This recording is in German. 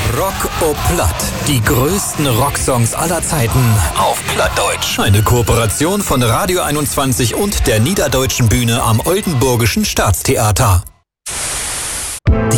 Rock au Platt. Die größten Rocksongs aller Zeiten auf Plattdeutsch. Eine Kooperation von Radio 21 und der Niederdeutschen Bühne am Oldenburgischen Staatstheater.